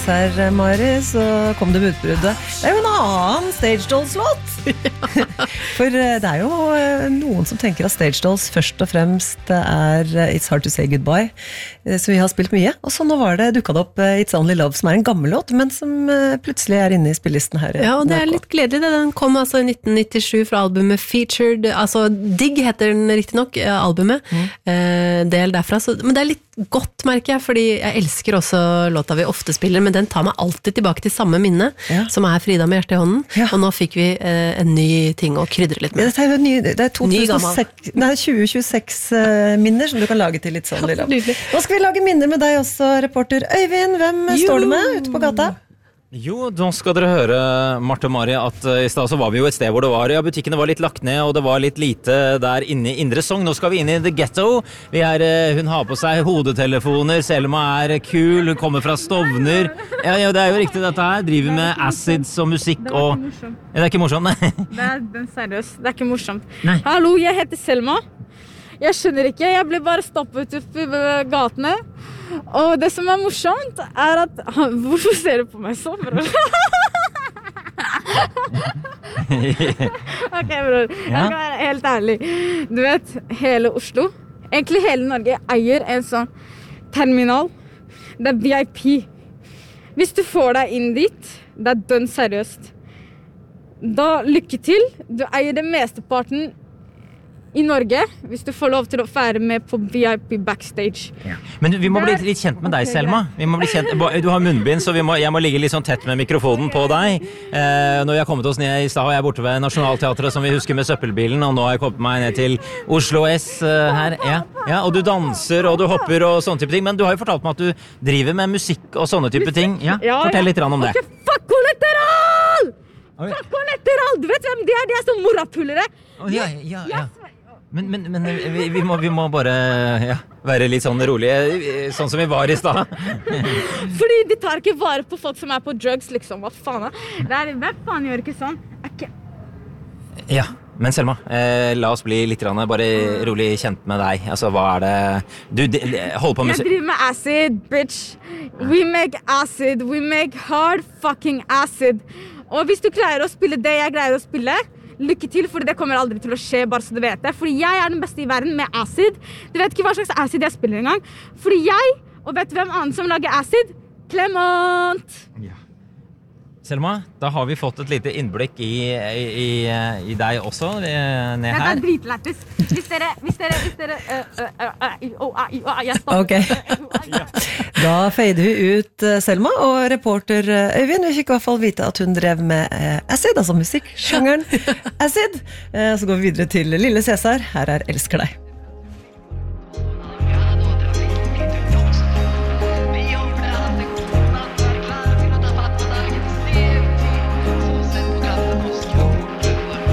her, Mari, så kom det budbruddet. Det jo en annen Stage Dolls-låt! For det jo noen som tenker at Stage Dolls først og fremst It's Hard to Say Goodbye, som vi har spilt mye. Og så nå var det dukket opp It's Only Love, som en gammel låt, men som plutselig inne i spillisten her. Ja, og det litt gledelig. Den kom altså i 1997 fra albumet Featured, altså Dig heter den riktig nok, albumet, del derfra. Så, men det litt godt, merker jeg, fordi jeg elsker også låta vi ofte spiller, men den tar meg alltid tilbake til samme minne, som Frida med hjertet i hånden, og nå fikk vi en ny ting å krydre litt med. Ja, det 2026 minner som du kan lage til litt sånn. Nå skal vi lage minner med deg også, reporter Øyvind. Hvem står du med ute på gata? Jo, nå skal dere høre, Marte og Mari, at i stedet så var vi jo et sted hvor det var, butikkene var litt lagt ned, og det var litt lite der inne i Indre Sogn. Nå skal vi inn i The Ghetto. Hun har på seg hodetelefoner, Selma kul, hun kommer fra Stovner. Ja, det jo riktig dette her. Driver med acids og musikk og... Det ikke morsomt, nei. Det seriøst, det ikke morsomt. Nei. Hallo, jeg heter Selma. Jeg skjønner ikke, jeg ble bare stoppet ut i gatene. Og det som morsomt at hvorfor ser du på meg så, bror? Ok, bror, jeg skal være helt ærlig. Du vet, hele Oslo, egentlig hele Norge eier en sånn terminal. Det VIP. Hvis du får deg inn dit, det dønn seriøst. Da lykke til. Du eier det mesteparten i Norge, hvis du får lov til å være med på VIP backstage. Ja. Men vi må bli litt kjent med deg, Selma. Vi må bli kjent. Du har munnbind, så jeg må ligge litt sånn tett med mikrofonen på deg. Når vi har kommet oss ned i stad, og jeg borte ved Nationalteatret, som vi husker med søppelbilen, og nå har jeg kommet meg ned til Oslo S her. Ja, og du danser, og du hopper og sånne type ting, men du har jo fortalt meg at du driver med musikk og sånne type ting. Ja, fortell litt om det. Ok, fuck kollateral! Fuck kollateral! Du vet hvem de er sånn morapullere. Ja. Men vi må bare være litt sånn rolige, sånn som vi var i stad. Fordi de tar ikke vare på folk som på drugs, liksom. Hva faen? Hvem faen gjør ikke sånn? Ja, men Selma, la oss bli litt bare rolig kjent med deg. Altså, hva det... Du holder på med... Jeg driver med acid, bitch. We make acid. We make hard fucking acid. Og hvis du greier å spille det jeg greier å spille... Lykke til, for det kommer aldri til å skje, bare så du vet det. Fordi jeg den beste i verden med acid. Du vet ikke hva slags acid jeg spiller engang. Fordi jeg, og vet hvem annen som lager acid? Clement! Ja. Selma, da har vi fått et lite innblikk i deg også, ned her. Det dritlættis. Hvis dere Ok. Da fader vi ut Selma og reporter Øyvind. Vi fikk i hvert fall vite at hun drev med acid, altså musikksjangeren acid. Så går vi videre til Lille Cæsar. Her Elsker deg.